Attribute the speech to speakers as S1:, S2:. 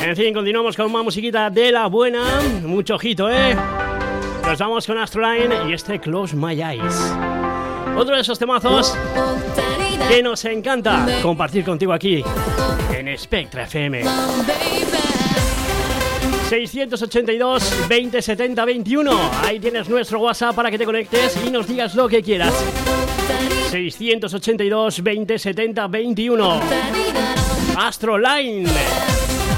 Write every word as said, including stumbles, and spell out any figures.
S1: En fin, continuamos con más musiquita de la buena. Mucho ojito, ¿eh? Nos vamos con Astroline y este Close My Eyes. Otro de esos temazos que nos encanta compartir contigo aquí en Spectra F M. seiscientos ochenta y dos, veinte setenta, veintiuno. Ahí tienes nuestro WhatsApp para que te conectes y nos digas lo que quieras. seiscientos ochenta y dos, veinte setenta, veintiuno. Astroline.